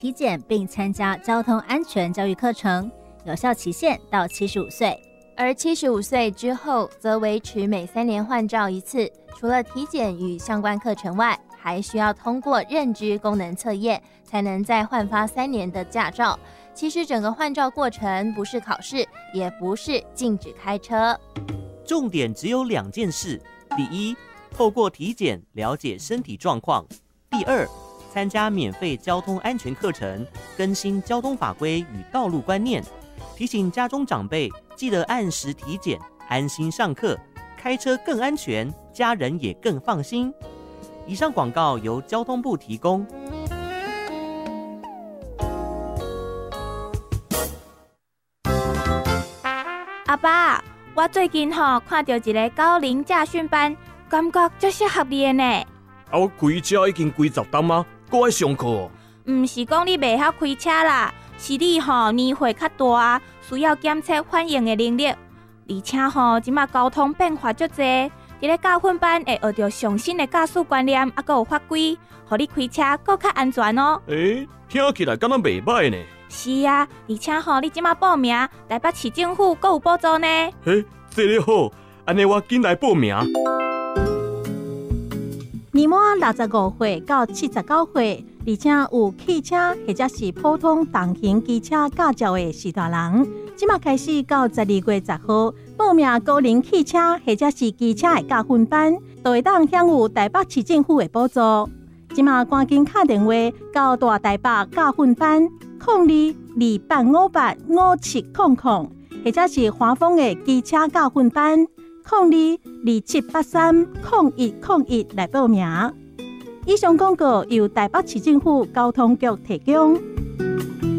体检并参加交通安全教育课程，有效期限到75岁。 而75岁之后，则维持每3年换照一次。除了体检与相关课程外，还需要通过认知功能测验，才能再换发3年的驾照。其实整个换照过程不是考试，也不是禁止开车。 重点只有2件事：第一，透过体检了解身体状况；第二，参加免费交通安全课程，更新交通法规与道路观念。提醒家中长辈记得按时体检，安心上课，开车更安全，家人也更放心。以上广告由交通部提供。 阿爸，我最近看到一个高龄驾训班，感觉足适合你的呢。 我开车已经几十担啊，还要上课哦。 唔是讲你袂晓开车啦，是你年岁较大，需要检测反应的能力。而且即马交通变化足侪，伫咧教训班会学到上新的驾驶观念，还有法规，互你开车更较安全哦。 听起来敢若袂歹呢。 是啊，而且你即马报名，台北市政府还有补助呢。 这个好，安尼我紧来报名。 年满65岁到79岁，而且有汽车或者是普通重型机车驾照的是大人，即马开始到12月10号报名高龄汽车或者是机车的驾训班，都会当享有台北市政府的补助。即马赶紧打电话到大台北驾训班0228585700，或者是华丰的机车驾训班0227830101来报名。以上广告由台北市政府交通局提供。